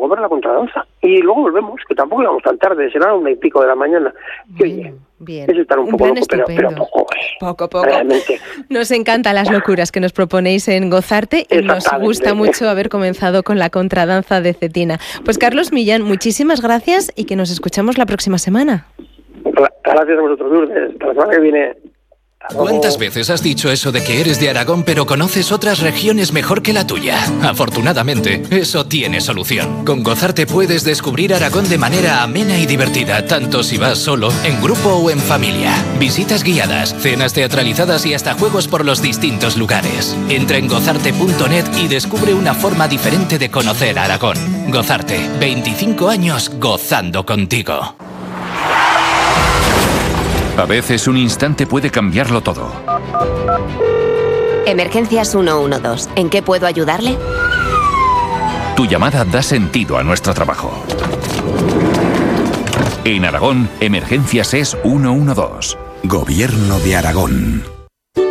luego ver la contradanza. Y luego volvemos, que tampoco íbamos tan tarde, será 1:00 de la mañana. Y oye, bien. Es estar un poco plan loco, pero poco. Poco. Realmente. Nos encantan las locuras que nos proponéis en Gozarte y nos gusta mucho haber comenzado con la contradanza de Cetina. Pues Carlos Millán, muchísimas gracias y que nos escuchamos la próxima semana. Gracias a vosotros, Lourdes. Hasta la semana que viene. ¿Cuántas veces has dicho eso de que eres de Aragón pero conoces otras regiones mejor que la tuya? Afortunadamente, eso tiene solución. Con Gozarte puedes descubrir Aragón de manera amena y divertida, tanto si vas solo, en grupo o en familia. Visitas guiadas, cenas teatralizadas y hasta juegos por los distintos lugares. Entra en gozarte.net y descubre una forma diferente de conocer Aragón. Gozarte, 25 años gozando contigo. A veces un instante puede cambiarlo todo. Emergencias 112. ¿En qué puedo ayudarle? Tu llamada da sentido a nuestro trabajo. En Aragón, Emergencias es 112. Gobierno de Aragón.